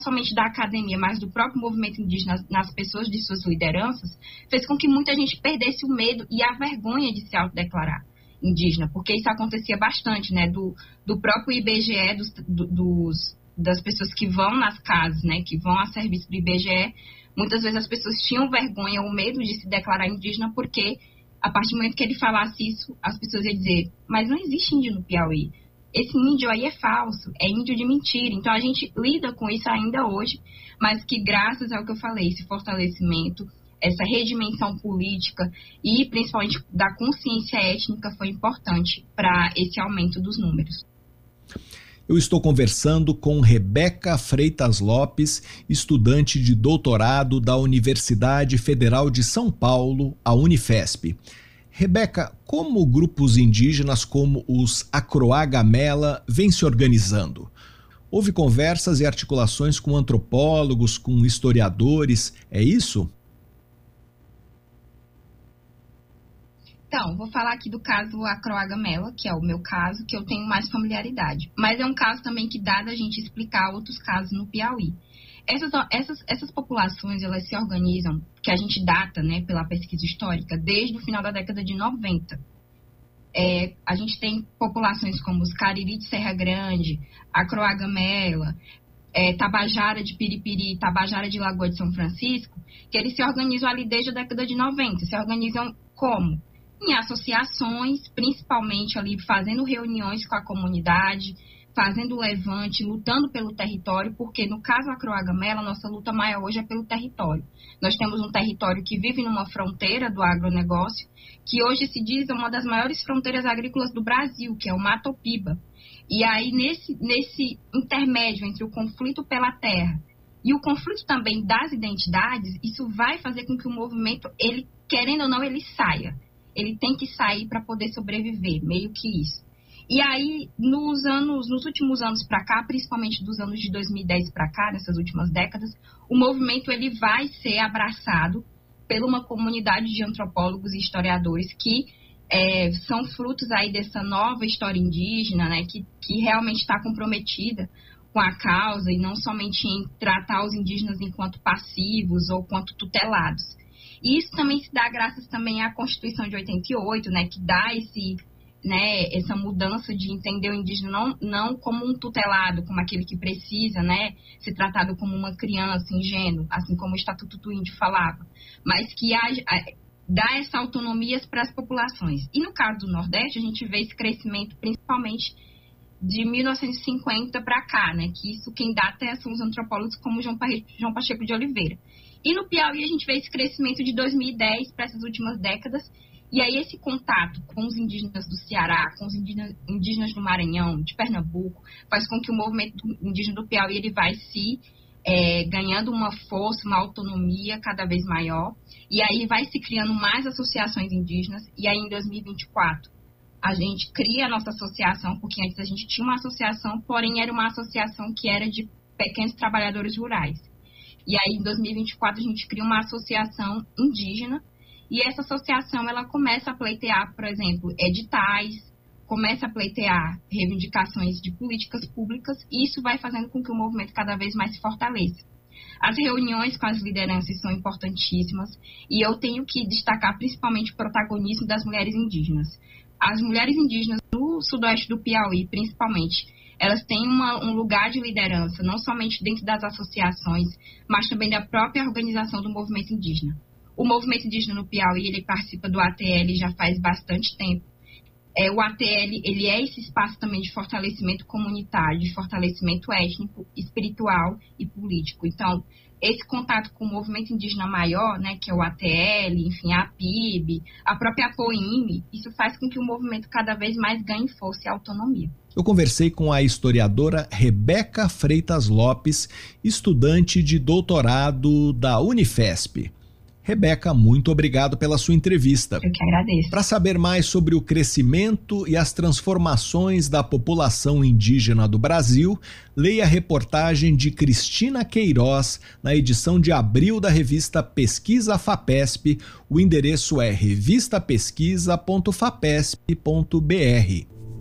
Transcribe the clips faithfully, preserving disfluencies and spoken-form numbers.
somente da academia, mas do próprio movimento indígena nas pessoas de suas lideranças, fez com que muita gente perdesse o medo e a vergonha de se autodeclarar indígena, porque isso acontecia bastante, né, do, do próprio I B G E, dos, do, dos, das pessoas que vão nas casas, né, que vão a serviço do I B G E, muitas vezes as pessoas tinham vergonha ou medo de se declarar indígena, porque a partir do momento que ele falasse isso, as pessoas iam dizer, mas não existe índio no Piauí. Esse índio aí é falso, é índio de mentira. Então, a gente lida com isso ainda hoje, mas que graças ao que eu falei, esse fortalecimento, essa redimensão política e principalmente da consciência étnica foi importante para esse aumento dos números. Eu estou conversando com Rebeca Freitas Lopes, estudante de doutorado da Universidade Federal de São Paulo, a Unifesp. Rebeca, como grupos indígenas como os Acroagamela vêm se organizando? Houve conversas e articulações com antropólogos, com historiadores, é isso? Então, vou falar aqui do caso Acroagamela, que é o meu caso, que eu tenho mais familiaridade. Mas é um caso também que dá da gente explicar outros casos no Piauí. Essas, essas, essas populações, elas se organizam, que a gente data, né, pela pesquisa histórica, desde o final da década de noventa. É, a gente tem populações como os Cariri de Serra Grande, Acroagamela, é, Tabajara de Piripiri, Tabajara de Lagoa de São Francisco, que eles se organizam ali desde a década de noventa. Se organizam como? Em associações, principalmente ali fazendo reuniões com a comunidade, fazendo levante, lutando pelo território, porque no caso Acroagamela, nossa luta maior hoje é pelo território. Nós temos um território que vive numa fronteira do agronegócio, que hoje se diz uma das maiores fronteiras agrícolas do Brasil, que é o Mato Piba. E aí, nesse, nesse intermédio entre o conflito pela terra e o conflito também das identidades, isso vai fazer com que o movimento, ele, querendo ou não, ele saia. Ele tem que sair para poder sobreviver, meio que isso. E aí, nos anos, nos últimos anos para cá, principalmente dos anos de dois mil e dez para cá, nessas últimas décadas, o movimento ele vai ser abraçado por uma comunidade de antropólogos e historiadores que é, são frutos aí dessa nova história indígena, né, que, que realmente está comprometida com a causa e não somente em tratar os indígenas enquanto passivos ou quanto tutelados. E isso também se dá graças também à Constituição de oitenta e oito, né, que dá esse... Né, essa mudança de entender o indígena não, não como um tutelado, como aquele que precisa, né, ser tratado como uma criança ingênua, assim como o Estatuto do Índio falava, mas que haja, dá essa autonomia para as populações. E no caso do Nordeste, a gente vê esse crescimento principalmente de mil novecentos e cinquenta para cá, né, que isso quem data são os antropólogos como João, João Pacheco de Oliveira. E no Piauí a gente vê esse crescimento de dois mil e dez para essas últimas décadas. E aí esse contato com os indígenas do Ceará, com os indígenas, indígenas do Maranhão, de Pernambuco, faz com que o movimento indígena do Piauí ele vai se é, ganhando uma força, uma autonomia cada vez maior. E aí vai se criando mais associações indígenas. E aí em dois mil e vinte e quatro a gente cria a nossa associação, porque antes a gente tinha uma associação, porém era uma associação que era de pequenos trabalhadores rurais. E aí em dois mil e vinte e quatro a gente cria uma associação indígena. E essa associação, ela começa a pleitear, por exemplo, editais, começa a pleitear reivindicações de políticas públicas, e isso vai fazendo com que o movimento cada vez mais se fortaleça. As reuniões com as lideranças são importantíssimas, e eu tenho que destacar principalmente o protagonismo das mulheres indígenas. As mulheres indígenas no sudoeste do Piauí, principalmente, elas têm uma, um lugar de liderança, não somente dentro das associações, mas também da própria organização do movimento indígena. O movimento indígena no Piauí, ele participa do A T L já faz bastante tempo. É, o A T L, ele é esse espaço também de fortalecimento comunitário, de fortalecimento étnico, espiritual e político. Então, esse contato com o movimento indígena maior, né, que é o A T L, enfim, a P I B, a própria APOIME, isso faz com que o movimento cada vez mais ganhe força e autonomia. Eu conversei com a historiadora Rebeca Freitas Lopes, estudante de doutorado da Unifesp. Rebeca, muito obrigado pela sua entrevista. Eu que agradeço. Para saber mais sobre o crescimento e as transformações da população indígena do Brasil, leia a reportagem de Cristina Queiroz na edição de abril da revista Pesquisa FAPESP. O endereço é revista pesquisa ponto fapesp ponto br.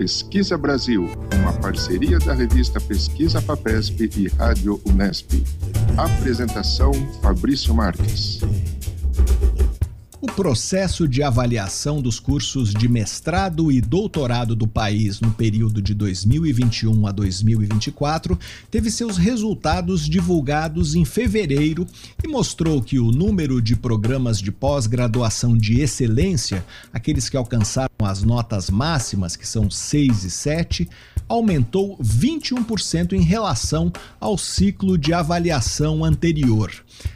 Pesquisa Brasil, uma parceria da revista Pesquisa Fapesp e Rádio Unesp. Apresentação Fabrício Marques. O processo de avaliação dos cursos de mestrado e doutorado do país no período de dois mil e vinte e um a dois mil e vinte e quatro teve seus resultados divulgados em fevereiro e mostrou que o número de programas de pós-graduação de excelência, aqueles que alcançaram as notas máximas, que são seis e sete, aumentou vinte e um por cento em relação ao ciclo de avaliação anterior.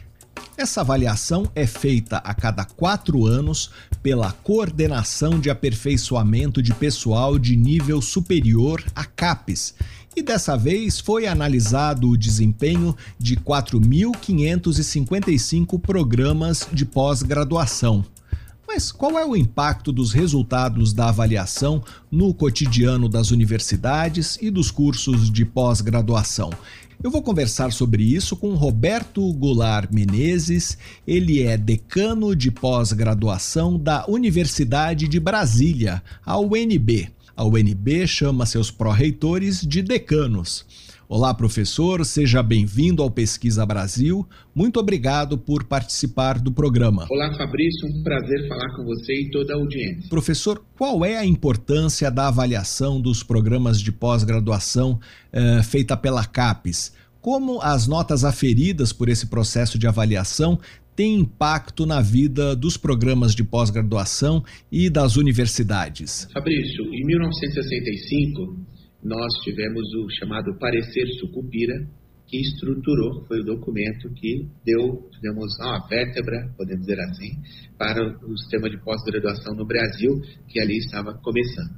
Essa avaliação é feita a cada quatro anos pela Coordenação de Aperfeiçoamento de Pessoal de Nível Superior, a CAPES, e dessa vez foi analisado o desempenho de quatro mil quinhentos e cinquenta e cinco programas de pós-graduação. Mas qual é o impacto dos resultados da avaliação no cotidiano das universidades e dos cursos de pós-graduação? Eu vou conversar sobre isso com Roberto Goulart Menezes. Ele é decano de pós-graduação da Universidade de Brasília, a U N B. A U N B chama seus pró-reitores de decanos. Olá, professor, seja bem-vindo ao Pesquisa Brasil. Muito obrigado por participar do programa. Olá, Fabrício, um prazer falar com você e toda a audiência. Professor, qual é a importância da avaliação dos programas de pós-graduação eh, feita pela CAPES? Como as notas aferidas por esse processo de avaliação têm impacto na vida dos programas de pós-graduação e das universidades? Fabrício, em mil novecentos e sessenta e cinco, nós tivemos o chamado Parecer Sucupira, que estruturou, foi o documento que deu, digamos, uma vértebra, podemos dizer assim, para o sistema de pós-graduação no Brasil, que ali estava começando.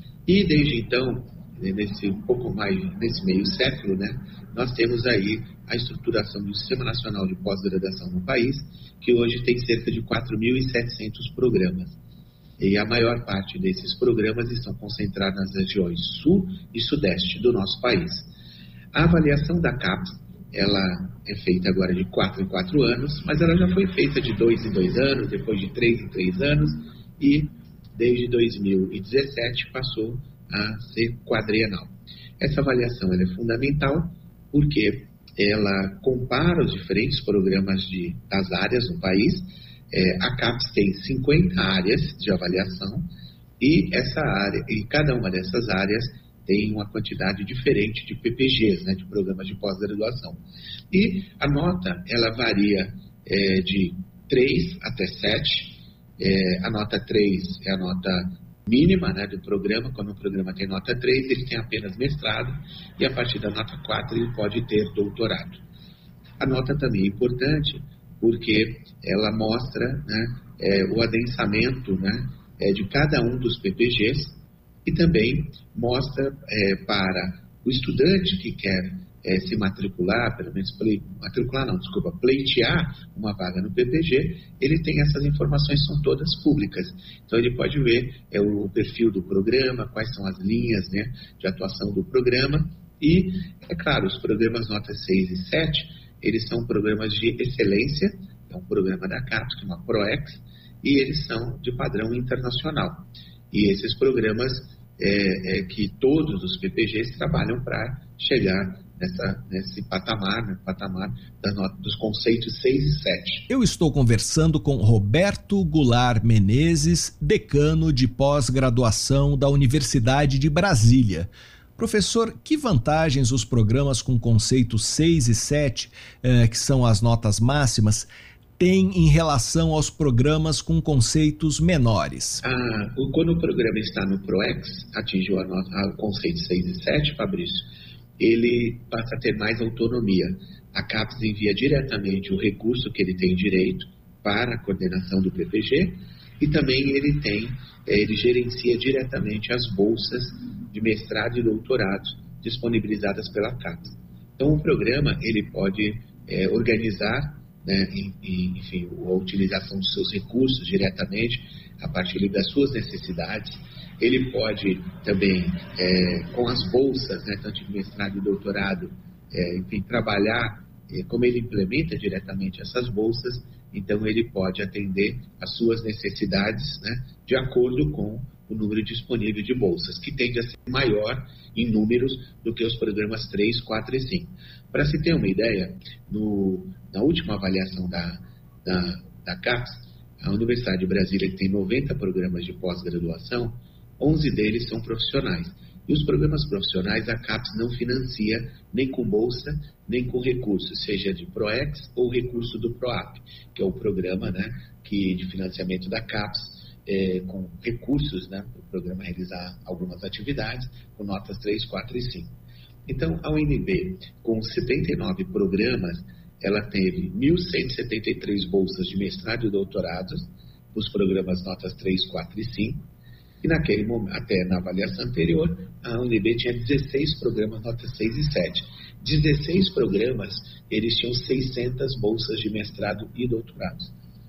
E desde então, nesse pouco mais, nesse meio século, né, nós temos aí a estruturação do Sistema Nacional de Pós-Graduação no país, que hoje tem cerca de quatro mil e setecentos programas. E a maior parte desses programas estão concentrados nas regiões sul e sudeste do nosso país. A avaliação da CAPES, ela é feita agora de quatro em quatro anos, mas ela já foi feita de dois em dois anos, depois de três em três anos, e desde dois mil e dezessete passou a ser quadrienal. Essa avaliação ela é fundamental porque ela compara os diferentes programas de, das áreas no país. É, a CAPES tem cinquenta áreas de avaliação e, essa área, e cada uma dessas áreas tem uma quantidade diferente de P P Gs, né, de programas de pós-graduação. E a nota, ela varia é, de três até sete. É, a nota três é a nota mínima, né, do programa. Quando o programa tem nota três, ele tem apenas mestrado, e a partir da nota quatro ele pode ter doutorado. A nota também é importante porque ela mostra, né, é, o adensamento, né, é, de cada um dos P P Gs e também mostra é, para o estudante que quer é, se matricular, pelo menos play, matricular não, desculpa, pleitear uma vaga no P P G, ele tem essas informações, são todas públicas. Então ele pode ver é, o perfil do programa, quais são as linhas, né, de atuação do programa e, é claro, os programas nota seis e sete, eles são programas de excelência, é um programa da CAPES, que é uma PROEX, e eles são de padrão internacional. E esses programas é, é que todos os P P Gs trabalham para chegar nessa, nesse patamar, né, patamar das notas, dos conceitos seis e sete. Eu estou conversando com Roberto Goulart Menezes, decano de pós-graduação da Universidade de Brasília. Professor, que vantagens os programas com conceitos seis e sete, eh, que são as notas máximas, têm em relação aos programas com conceitos menores? Ah, quando o programa está no PROEX, atingiu a nota, a, o conceito seis e sete, Fabrício, ele passa a ter mais autonomia. A CAPES envia diretamente o recurso que ele tem direito para a coordenação do P P G e também ele tem, ele gerencia diretamente as bolsas de mestrado e doutorado disponibilizadas pela CAPES. Então o programa ele pode é, organizar, né, enfim, a utilização dos seus recursos diretamente a partir das suas necessidades. Ele pode também, é, com as bolsas, né, tanto de mestrado e doutorado, é, enfim, trabalhar, é, como ele implementa diretamente essas bolsas, então ele pode atender às suas necessidades, né, de acordo com o número disponível de bolsas, que tende a ser maior em números do que os programas três, quatro e cinco. Para se ter uma ideia, no, na última avaliação da, da, da CAPES, a Universidade de Brasília, que tem noventa programas de pós-graduação, onze deles são profissionais. E os programas profissionais, a CAPES não financia nem com bolsa, nem com recurso, seja de PROEX ou recurso do PROAP, que é o programa, né, que, de financiamento da CAPES, é, com recursos, né, para o programa realizar algumas atividades, com notas três, quatro e cinco. Então, a U N B, com setenta e nove programas, ela teve mil cento e setenta e três bolsas de mestrado e doutorado, os programas notas três, quatro e cinco, e naquele momento, até na avaliação anterior, a U N B tinha dezesseis programas notas seis e sete. dezesseis programas, eles tinham seiscentas bolsas de mestrado e doutorado.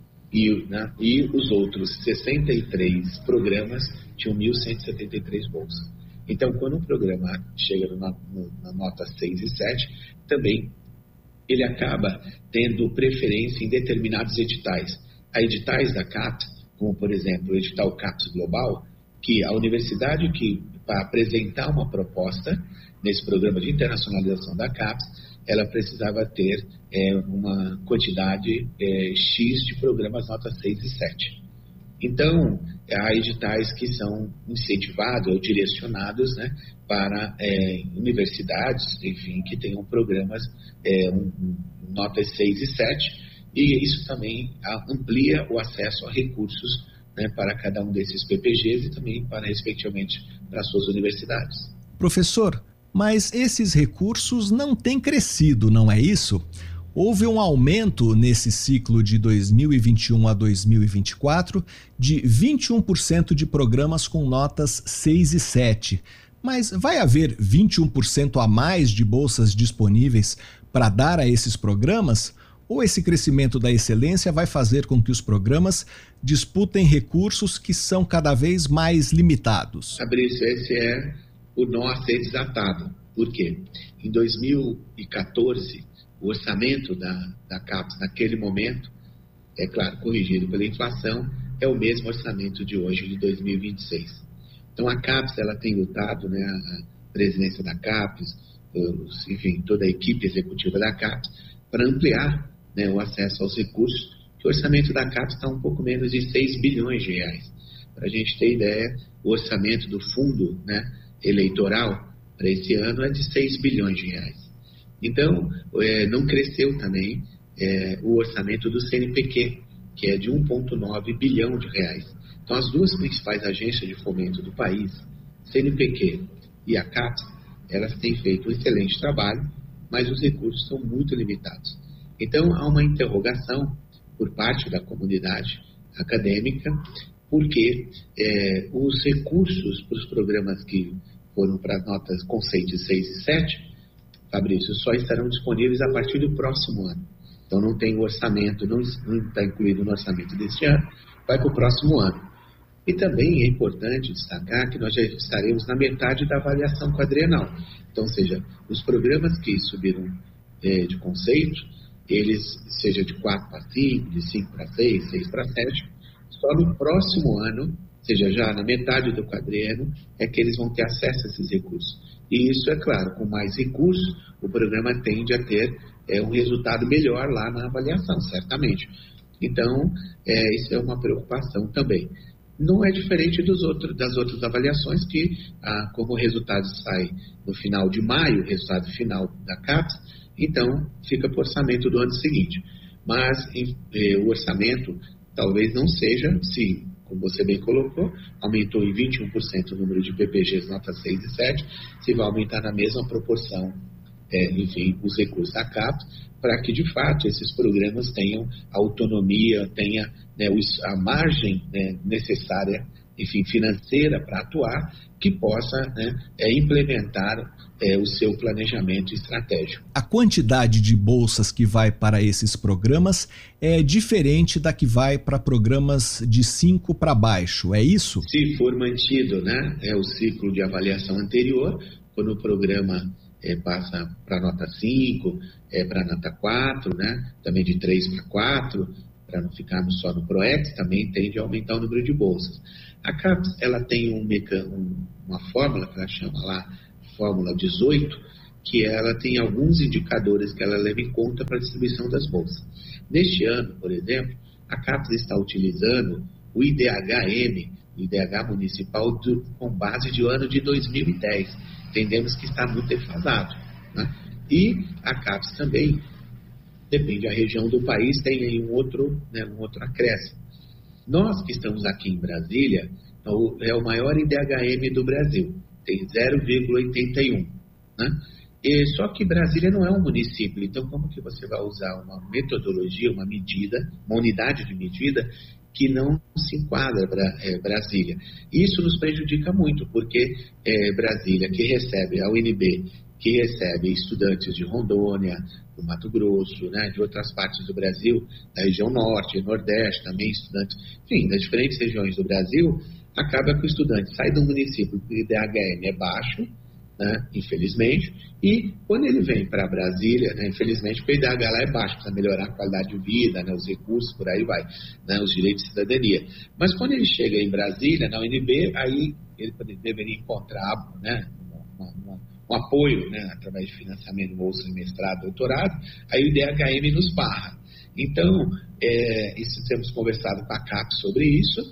E, né, e os outros sessenta e três programas tinham mil cento e setenta e três bolsas. Então, quando um programa chega no, no, na nota seis e sete, também ele acaba tendo preferência em determinados editais. Há editais da CAPES, como, por exemplo, o edital CAPES Global, que a universidade que, para apresentar uma proposta nesse programa de internacionalização da CAPES, ela precisava ter é, uma quantidade é, X de programas nota seis e sete. Então, há editais que são incentivados ou direcionados, né, para é, universidades, enfim, que tenham programas é, um, um, notas seis e sete, e isso também amplia o acesso a recursos, né, para cada um desses P P Gs e também para, respectivamente, para as suas universidades. Professor, mas esses recursos não têm crescido, não é isso? Houve um aumento nesse ciclo de dois mil e vinte e um a dois mil e vinte e quatro de vinte e um por cento de programas com notas seis e sete. Mas vai haver vinte e um por cento a mais de bolsas disponíveis para dar a esses programas? Ou esse crescimento da excelência vai fazer com que os programas disputem recursos que são cada vez mais limitados? Fabrício, esse é o nó a ser desatado. Por quê? Em dois mil e quatorze, o orçamento da, da CAPES naquele momento, é claro, corrigido pela inflação, é o mesmo orçamento de hoje, de dois mil e vinte e seis. Então a CAPES, ela tem lutado, né, a presidência da CAPES, os, enfim, toda a equipe executiva da CAPES, para ampliar, né, o acesso aos recursos, que o orçamento da CAPES está um pouco menos de seis bilhões de reais. Para a gente ter ideia, o orçamento do fundo, né, eleitoral para esse ano é de seis bilhões de reais. Então, é, não cresceu também é, o orçamento do C N P Q, que é de um vírgula nove bilhão de reais. Então, as duas principais agências de fomento do país, C N P Q e a CAPES, elas têm feito um excelente trabalho, mas os recursos são muito limitados. Então, há uma interrogação por parte da comunidade acadêmica, porque é, os recursos para os programas que foram para as notas conceito seis e sete, Fabrício, só estarão disponíveis a partir do próximo ano. Então, não tem o orçamento, não está incluído no orçamento deste ano, vai para o próximo ano. E também é importante destacar que nós já estaremos na metade da avaliação quadrienal. Então, ou seja, os programas que subiram é, de conceito, eles, seja de quatro para cinco, de cinco para seis, seis para sete, só no próximo ano, ou seja, já na metade do quadriênio, é que eles vão ter acesso a esses recursos. E isso, é claro, com mais recursos, o programa tende a ter é, um resultado melhor lá na avaliação, certamente. Então, é, isso é uma preocupação também. Não é diferente dos outros, das outras avaliações que, ah, como o resultado sai no final de maio, o resultado final da CAPES, então fica para o orçamento do ano seguinte. Mas em, eh, o orçamento talvez não seja, se, como você bem colocou, aumentou em vinte e um por cento o número de P P Gs nota seis e sete, se vai aumentar na mesma proporção, é, enfim, os recursos da CAPES, para que, de fato, esses programas tenham autonomia, tenha, né, a margem, né, necessária, enfim, financeira para atuar, que possa, né, é, implementar é, o seu planejamento estratégico. A quantidade de bolsas que vai para esses programas é diferente da que vai para programas de cinco para baixo, é isso? Se for mantido, né, é o ciclo de avaliação anterior, quando o programa é, passa para nota cinco, é, para nota quatro, né, também de três para quatro, para não ficarmos só no PROEX, também tende a aumentar o número de bolsas. A CAPES, ela tem um mecan... uma fórmula que ela chama lá, fórmula dezoito, que ela tem alguns indicadores que ela leva em conta para a distribuição das bolsas. Neste ano, por exemplo, a CAPES está utilizando o I D H M, o I D H municipal, do, com base de ano de dois mil e dez. Entendemos que está muito defasado, né? E a CAPES também, depende da região do país, tem aí um outro, né, um outro acréscimo. Nós que estamos aqui em Brasília, é o maior I D H M do Brasil, tem zero vírgula oitenta e um, né? E, só que Brasília não é um município, então como que você vai usar uma metodologia, uma medida, uma unidade de medida que não se enquadra para é, Brasília? Isso nos prejudica muito, porque é, Brasília, que recebe a U N B, que recebe estudantes de Rondônia, do Mato Grosso, né, de outras partes do Brasil, da região norte, nordeste, também estudantes, enfim, das diferentes regiões do Brasil, acaba que o estudante sai do município que o I D H M é baixo, né, infelizmente, e quando ele vem para Brasília, né, infelizmente, porque o I D H lá é baixo, precisa melhorar a qualidade de vida, né, os recursos, por aí vai, né, os direitos de cidadania. Mas quando ele chega em Brasília, na U N B, aí ele deveria encontrar, né, uma, uma, um apoio, né, através de financiamento, bolsa de mestrado, doutorado, aí o I D H M nos barra. Então, é, isso, temos conversado com a CAPES sobre isso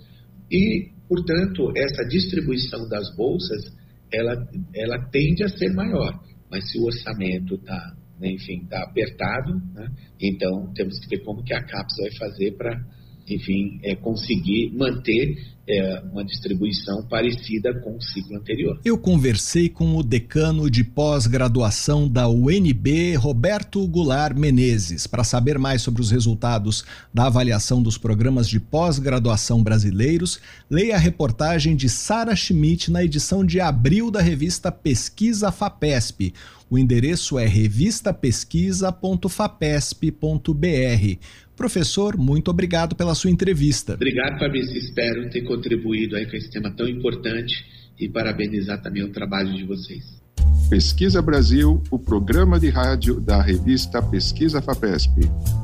e, portanto, essa distribuição das bolsas, ela, ela tende a ser maior, mas se o orçamento está, né, enfim, está apertado, né, então temos que ver como que a CAPES vai fazer para, enfim, é, conseguir manter é, uma distribuição parecida com o ciclo anterior. Eu conversei com o decano de pós-graduação da U N B, Roberto Goulart Menezes, para saber mais sobre os resultados da avaliação dos programas de pós-graduação brasileiros. Leia a reportagem de Sara Schmidt na edição de abril da revista Pesquisa FAPESP. O endereço é revista pesquisa ponto fapesp ponto br. Professor, muito obrigado pela sua entrevista. Obrigado, Fabrício. Espero ter contribuído aí com esse tema tão importante e parabenizar também o trabalho de vocês. Pesquisa Brasil, o programa de rádio da revista Pesquisa FAPESP.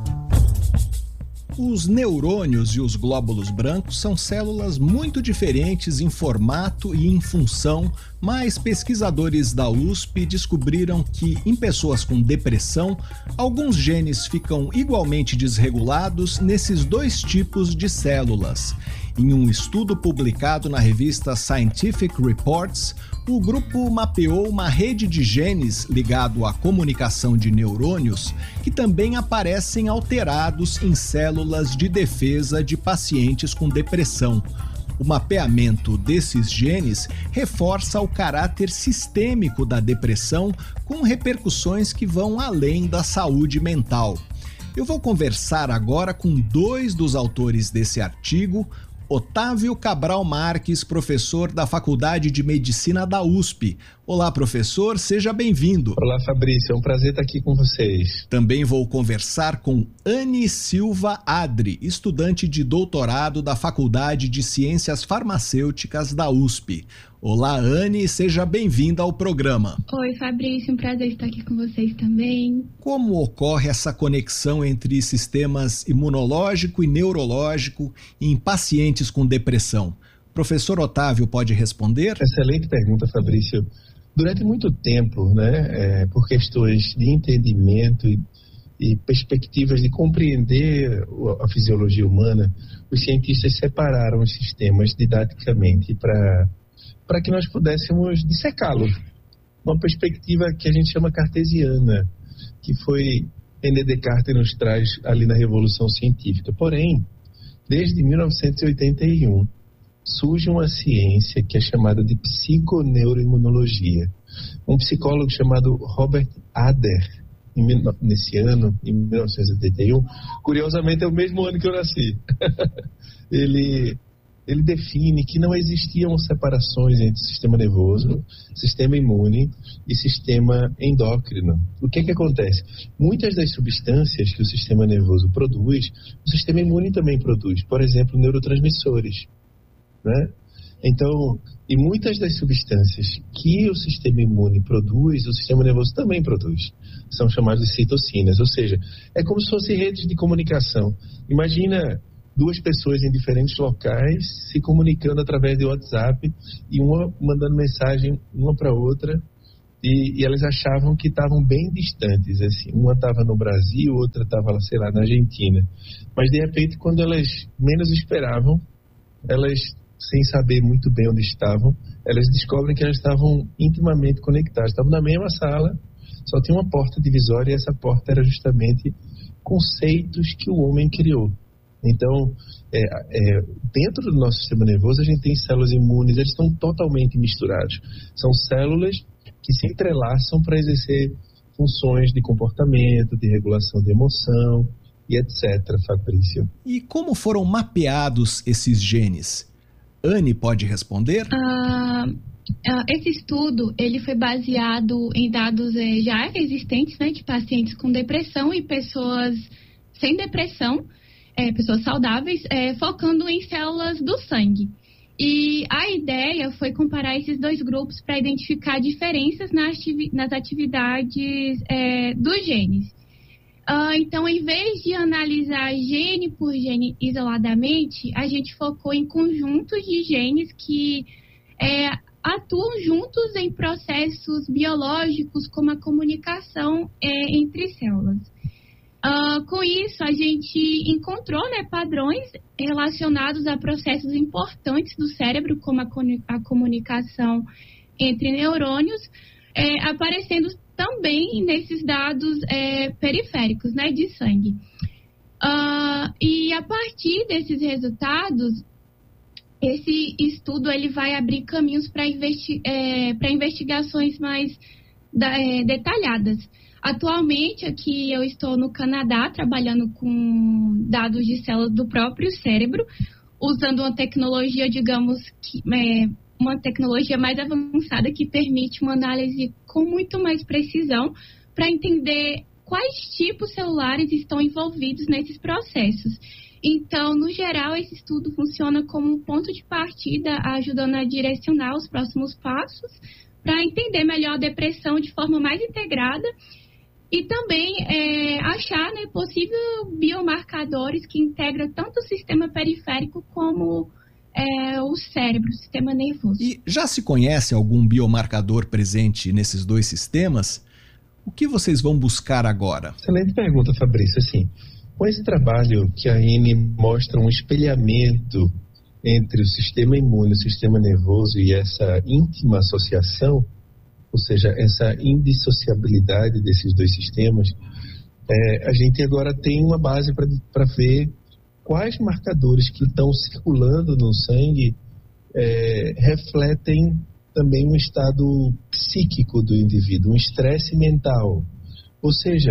Os neurônios e os glóbulos brancos são células muito diferentes em formato e em função, mas pesquisadores da U S P descobriram que, em pessoas com depressão, alguns genes ficam igualmente desregulados nesses dois tipos de células. Em um estudo publicado na revista Scientific Reports, o grupo mapeou uma rede de genes ligado à comunicação de neurônios que também aparecem alterados em células de defesa de pacientes com depressão. O mapeamento desses genes reforça o caráter sistêmico da depressão, com repercussões que vão além da saúde mental. Eu vou conversar agora com dois dos autores desse artigo, Otávio Cabral Marques, professor da Faculdade de Medicina da U S P. Olá, professor, seja bem-vindo. Olá, Fabrício, é um prazer estar aqui com vocês. Também vou conversar com Anne Silva Adri, estudante de doutorado da Faculdade de Ciências Farmacêuticas da U S P. Olá, Anne, seja bem-vinda ao programa. Oi, Fabrício, um prazer estar aqui com vocês também. Como ocorre essa conexão entre sistemas imunológico e neurológico em pacientes com depressão? Professor Otávio pode responder? Excelente pergunta, Fabrício. Durante muito tempo, né, é, por questões de entendimento e, e perspectivas de compreender a fisiologia humana, os cientistas separaram os sistemas didaticamente para para que nós pudéssemos dissecá-los. Uma perspectiva que a gente chama cartesiana, que foi René Descartes nos traz ali na Revolução Científica. Porém, desde mil novecentos e oitenta e um, surge uma ciência que é chamada de psiconeuroimunologia. Um psicólogo chamado Robert Adler, nesse ano, em mil novecentos e oitenta e um, curiosamente é o mesmo ano que eu nasci, ele... ele define que não existiam separações entre sistema nervoso, sistema imune e sistema endócrino. O que é que acontece? Muitas das substâncias que o sistema nervoso produz, o sistema imune também produz. Por exemplo, neurotransmissores, né? Então, e muitas das substâncias que o sistema imune produz, o sistema nervoso também produz. São chamadas de citocinas, ou seja, é como se fossem redes de comunicação. Imagina duas pessoas em diferentes locais se comunicando através de WhatsApp e uma mandando mensagem uma para outra, e, e elas achavam que estavam bem distantes, assim, uma estava no Brasil, outra estava, sei lá, na Argentina, mas de repente, quando elas menos esperavam, elas, sem saber muito bem onde estavam, elas descobrem que elas estavam intimamente conectadas, estavam na mesma sala, só tinha uma porta divisória, e essa porta era justamente conceitos que o homem criou. Então, é, é, dentro do nosso sistema nervoso, a gente tem células imunes, eles estão totalmente misturados. São células que se entrelaçam para exercer funções de comportamento, de regulação de emoção e etcétera, Fabrício. E como foram mapeados esses genes? Anne pode responder? Uh, uh, esse estudo ele foi baseado em dados eh, já existentes, né, de pacientes com depressão e pessoas sem depressão, É, pessoas saudáveis, é, focando em células do sangue. E a ideia foi comparar esses dois grupos para identificar diferenças nas, ativi- nas atividades é, dos genes. Uh, então, em vez de analisar gene por gene isoladamente, a gente focou em conjuntos de genes que é, atuam juntos em processos biológicos, como a comunicação é, entre células. Uh, com isso, a gente encontrou, né, padrões relacionados a processos importantes do cérebro, como a, a comunicação entre neurônios, é, aparecendo também nesses dados é, periféricos, né, de sangue. Uh, e a partir desses resultados, esse estudo ele vai abrir caminhos para investi- é, para investigações mais da, é, detalhadas. Atualmente, aqui eu estou no Canadá, trabalhando com dados de células do próprio cérebro, usando uma tecnologia, digamos, que, é, uma tecnologia mais avançada que permite uma análise com muito mais precisão para entender quais tipos celulares estão envolvidos nesses processos. Então, no geral, esse estudo funciona como um ponto de partida, ajudando a direcionar os próximos passos para entender melhor a depressão de forma mais integrada. E também é, achar, né, possíveis biomarcadores que integram tanto o sistema periférico como é, o cérebro, o sistema nervoso. E já se conhece algum biomarcador presente nesses dois sistemas? O que vocês vão buscar agora? Excelente pergunta, Fabrício. Assim, com esse trabalho que a Anne mostra um espelhamento entre o sistema imune, o sistema nervoso e essa íntima associação, ou seja, essa indissociabilidade desses dois sistemas, é, a gente agora tem uma base para ver quais marcadores que estão circulando no sangue é, refletem também um estado psíquico do indivíduo, um estresse mental. Ou seja,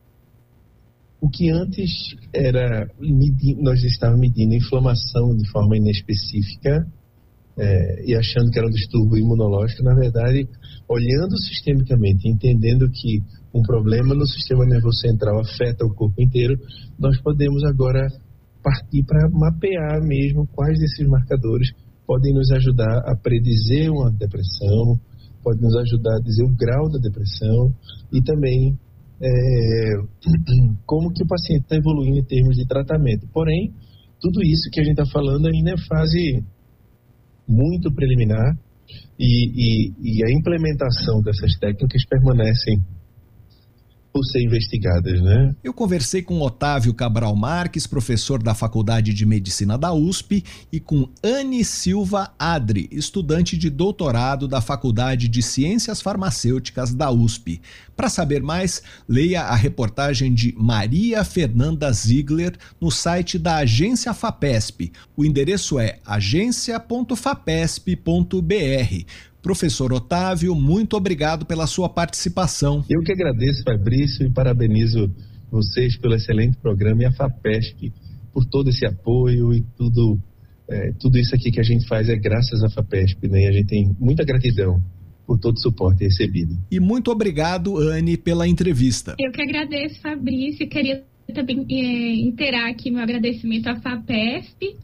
o que antes era, nós estávamos medindo inflamação de forma inespecífica, É, e achando que era um distúrbio imunológico, na verdade, olhando sistemicamente, entendendo que um problema no sistema nervoso central afeta o corpo inteiro, nós podemos agora partir para mapear mesmo quais desses marcadores podem nos ajudar a predizer uma depressão, pode nos ajudar a dizer o grau da depressão e também é, como que o paciente está evoluindo em termos de tratamento. Porém, tudo isso que a gente está falando ainda é fase muito preliminar e, e, e a implementação dessas técnicas permanecem por ser investigadas, né? Eu conversei com Otávio Cabral Marques, professor da Faculdade de Medicina da U S P, e com Anne Silva Adri, estudante de doutorado da Faculdade de Ciências Farmacêuticas da U S P. Para saber mais, leia a reportagem de Maria Fernanda Ziegler no site da Agência FAPESP. O endereço é agência ponto fapesp ponto b r. Professor Otávio, muito obrigado pela sua participação. Eu que agradeço, Fabrício, e parabenizo vocês pelo excelente programa e a FAPESP por todo esse apoio e tudo, é, tudo isso aqui que a gente faz é graças à FAPESP, né? E a gente tem muita gratidão por todo o suporte recebido. E muito obrigado, Anne, pela entrevista. Eu que agradeço, Fabrício, e queria também é, inteirar aqui meu agradecimento à FAPESP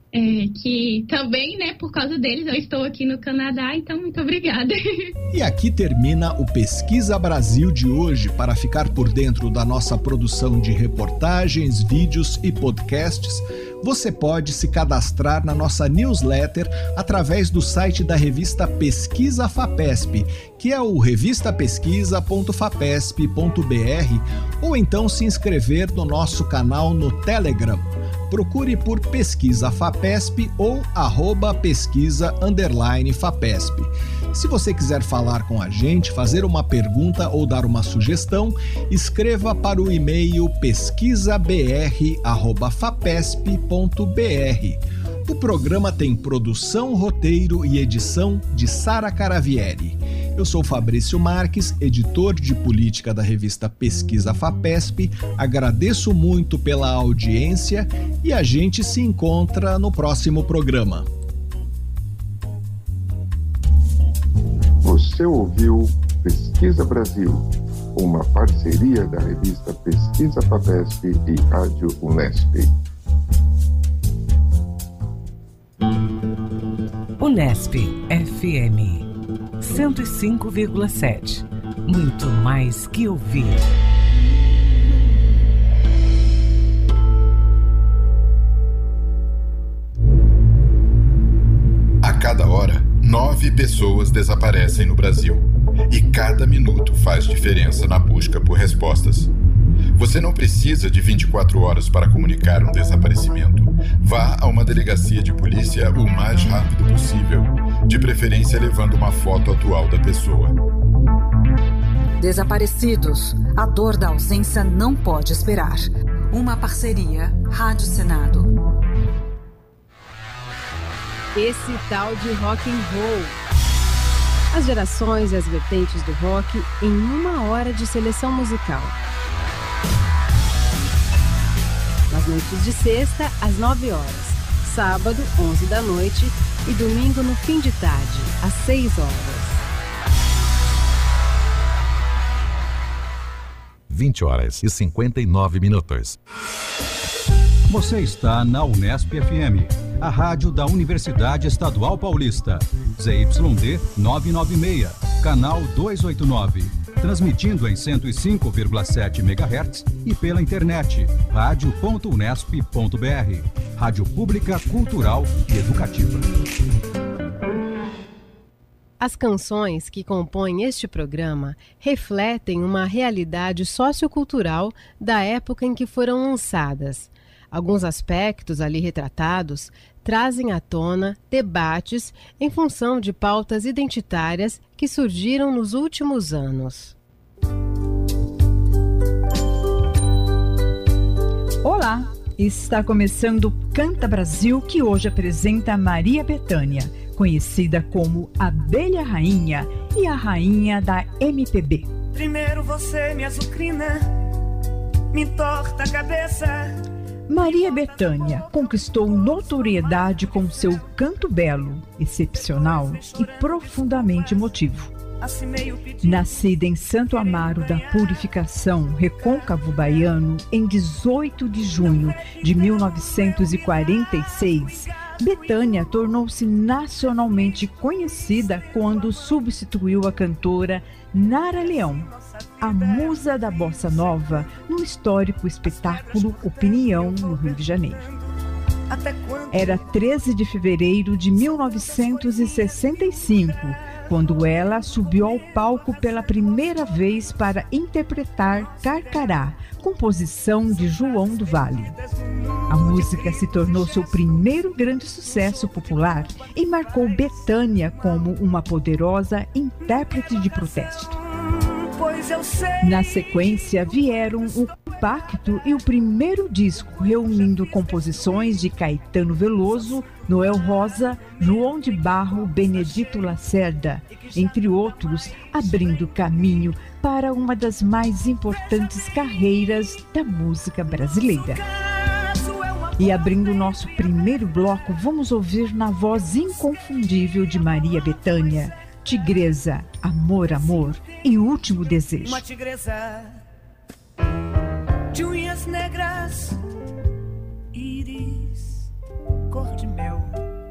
É, que também, né, por causa deles, eu estou aqui no Canadá, então muito obrigada. E aqui termina o Pesquisa Brasil de hoje. Para ficar por dentro da nossa produção de reportagens, vídeos e podcasts, você pode se cadastrar na nossa newsletter através do site da revista Pesquisa FAPESP, que é o revista pesquisa ponto fapesp ponto b r, ou então se inscrever no nosso canal no Telegram. Procure por Pesquisa FAPESP ou arroba pesquisa underline FAPESP. Se você quiser falar com a gente, fazer uma pergunta ou dar uma sugestão, escreva para o e-mail pesquisabr arroba fapesp ponto b r. O programa tem produção, roteiro e edição de Sara Caravieri. Eu sou Fabrício Marques, editor de política da revista Pesquisa FAPESP. Agradeço muito pela audiência e a gente se encontra no próximo programa. Você ouviu Pesquisa Brasil, uma parceria da revista Pesquisa FAPESP e Rádio Unesp. Unesp F M cento e cinco vírgula sete. Muito mais que ouvir. A cada hora, nove pessoas desaparecem no Brasil. E cada minuto faz diferença na busca por respostas. Você não precisa de vinte e quatro horas para comunicar um desaparecimento. Vá a uma delegacia de polícia o mais rápido possível, de preferência levando uma foto atual da pessoa. Desaparecidos. A dor da ausência não pode esperar. Uma parceria Rádio Senado. Esse tal de rock and roll. As gerações e as vertentes do rock em uma hora de seleção musical. Nas noites de sexta, às nove horas. Sábado, onze da noite. E domingo no fim de tarde, às seis horas. vinte horas e cinquenta e nove minutos. Você está na Unesp F M, a rádio da Universidade Estadual Paulista. Z Y D novecentos e noventa e seis, canal duzentos e oitenta e nove. Transmitindo em cento e cinco vírgula sete megahertz e pela internet, rádio ponto unesp ponto b r. Rádio pública, cultural e educativa. As canções que compõem este programa refletem uma realidade sociocultural da época em que foram lançadas. Alguns aspectos ali retratados trazem à tona debates em função de pautas identitárias que surgiram nos últimos anos. Olá, está começando o Canta Brasil, que hoje apresenta Maria Bethânia, conhecida como Abelha Rainha e a rainha da M P B. Primeiro você me azucrina, me torta a cabeça. Maria Bethânia conquistou notoriedade com seu canto belo, excepcional e profundamente emotivo. Nascida em Santo Amaro da Purificação, Recôncavo Baiano, em dezoito de junho de mil novecentos e quarenta e seis, Bethânia tornou-se nacionalmente conhecida quando substituiu a cantora Nara Leão, a musa da bossa nova, no histórico espetáculo Opinião, no Rio de Janeiro. Era treze de fevereiro de mil novecentos e sessenta e cinco, quando ela subiu ao palco pela primeira vez para interpretar Carcará, composição de João do Vale. A música se tornou seu primeiro grande sucesso popular e marcou Bethânia como uma poderosa intérprete de protesto. Na sequência, vieram o Compacto e o primeiro disco, reunindo composições de Caetano Veloso, Noel Rosa, João de Barro, Benedito Lacerda, entre outros, abrindo caminho para uma das mais importantes carreiras da música brasileira. E abrindo nosso primeiro bloco, vamos ouvir na voz inconfundível de Maria Bethânia, Tigresa, Amor, Amor e Último Desejo. Uma tigresa de unhas negras, íris cor de mel.